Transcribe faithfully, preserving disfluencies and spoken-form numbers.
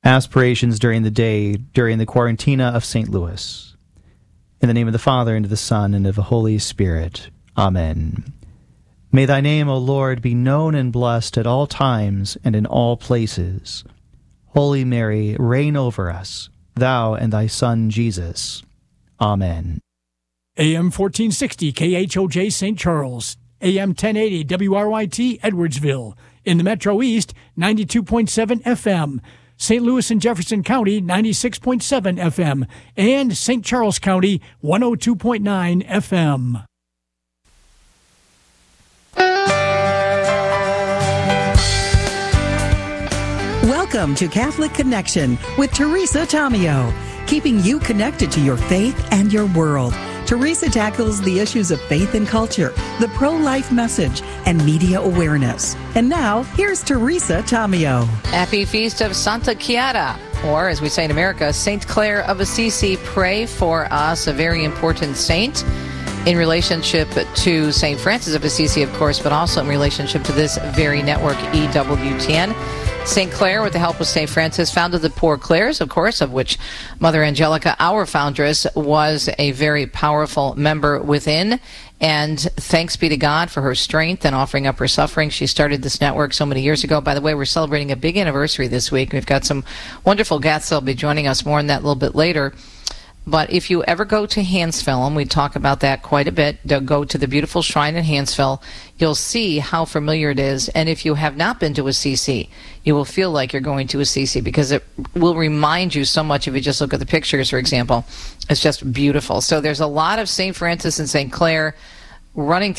Aspirations during the day, during the Quarantina of Saint Louis. In the name of the Father, and of the Son, and of the Holy Spirit. Amen. May thy name, O Lord, be known and blessed at all times and in all places. Holy Mary, reign over us, thou and thy Son Jesus. Amen. A M fourteen sixty K H O J Saint Charles, A M ten eighty W R Y T Edwardsville. In the Metro East, ninety-two point seven F M. Saint Louis and Jefferson County, ninety-six point seven F M. And Saint Charles County, one oh two point nine F M. Welcome to Catholic Connection with Teresa Tomeo, keeping you connected to your faith and your world. Teresa tackles the issues of faith and culture, the pro-life message, and media awareness. And now, here's Teresa Tomeo. Happy Feast of Santa Chiara, or as we say in America, Saint Clare of Assisi. Pray for us, a very important saint in relationship to Saint Francis of Assisi, of course, but also in relationship to this very network, E W T N. Saint Clare, with the help of Saint Francis, founded the Poor Clares, of course, of which Mother Angelica, our foundress, was a very powerful member within. And thanks be to God for her strength and offering up her suffering. She started this network so many years ago. By the way, we're celebrating a big anniversary this week. We've got some wonderful guests that'll be joining us. More on that a little bit later. But if you ever go to Hansville, and we talk about that quite a bit, go to the beautiful shrine in Hansville, you'll see how familiar it is. And if you have not been to Assisi, you will feel like you're going to Assisi, because it will remind you so much if you just look at the pictures, for example. It's just beautiful. So there's a lot of Saint Francis and Saint Clare running